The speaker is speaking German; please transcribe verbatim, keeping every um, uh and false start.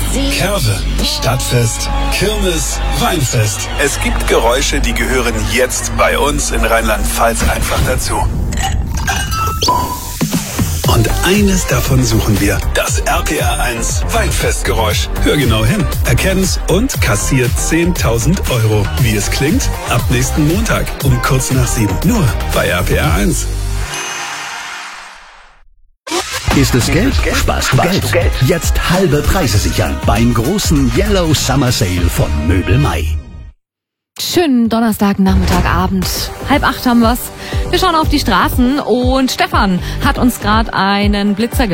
Kerwe, Stadtfest, Kirmes, Weinfest. Es gibt Geräusche, die gehören jetzt bei uns in Rheinland-Pfalz einfach dazu. Und eines davon suchen wir. Das R P R eins Weinfestgeräusch. Hör genau hin, erkenn's und kassiert zehntausend Euro. Wie es klingt? Ab nächsten Montag um kurz nach sieben. Nur bei R P R eins. Ist es Geld? Sparst du Geld. Jetzt halbe Preise sichern beim großen Yellow Summer Sale von Möbelmai. Schönen Donnerstag, Nachmittag, Abend. Halb acht haben wir's. Wir schauen auf die Straßen und Stefan hat uns gerade einen Blitzer